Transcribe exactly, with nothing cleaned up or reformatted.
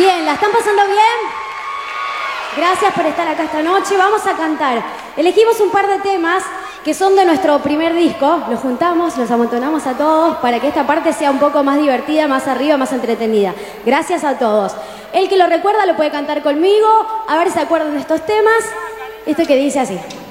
Bien, ¿la están pasando bien? Gracias por estar acá esta noche. Vamos a cantar. Elegimos un par de temas que son de nuestro primer disco. Los juntamos, los amontonamos a todos para que esta parte sea un poco más divertida, más arriba, más entretenida. Gracias a todos. El que lo recuerda lo puede cantar conmigo. A ver si se acuerdan de estos temas. Esto que dice así.